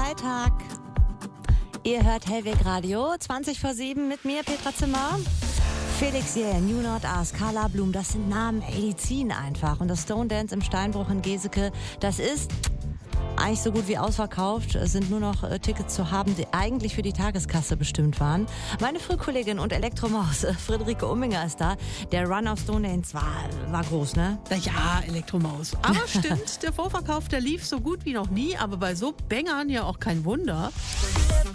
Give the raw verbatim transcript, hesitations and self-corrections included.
Freitag. Ihr hört Hellweg Radio, zwanzig vor sieben mit mir, Petra Zimmer. Felix Jähn, New Nord-Ars, Carla Blum, das sind Namen, ey, die ziehen einfach. Und das Stone Dance im Steinbruch in Geseke, das ist eigentlich so gut wie ausverkauft. Es sind nur noch äh, Tickets zu haben, die eigentlich für die Tageskasse bestimmt waren. Meine Frühkollegin und Elektromaus äh, Friederike Umminger ist da. Der Run auf Stone Dance war, war groß, ne? Na ja, Elektromaus. Aber stimmt, der Vorverkauf, der lief so gut wie noch nie, aber bei so Bängern ja auch kein Wunder.